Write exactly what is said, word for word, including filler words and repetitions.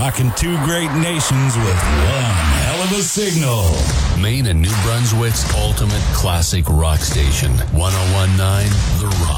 Rocking two great nations with one hell of a signal. Maine and New Brunswick's ultimate classic rock station, ten nineteen The Rock.